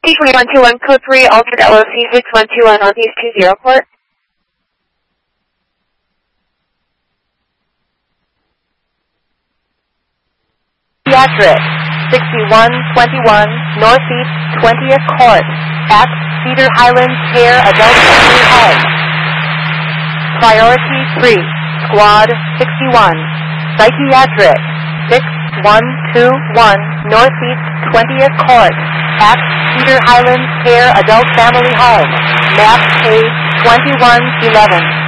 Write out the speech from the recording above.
2121 Code 3, Altered LOC 6121 Northeast 20 Court. Pediatric, 6121 Northeast 20th Court at Cedar Highlands Care Adult Family Home. Priority 3, Squad 61, Psychiatric, 6121 Northeast 20th Court at Cedar Highlands Care Adult Family Home. Map page 2111.